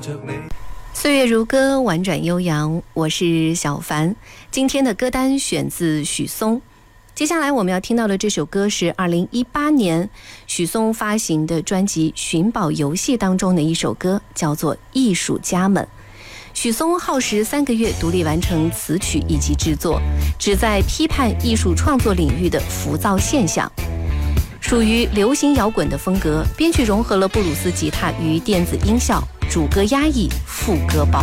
岁月如歌，婉转悠扬，我是小凡。今天的歌单选自许嵩。接下来我们要听到的这首歌是2018年许嵩发行的专辑《寻宝游戏》当中的一首歌，叫做《艺术家们》。许嵩耗时3个月独立完成词曲以及制作，旨在批判艺术创作领域的浮躁现象。属于流行摇滚的风格，编曲融合了布鲁斯吉他与电子音效，主歌压抑，副歌饱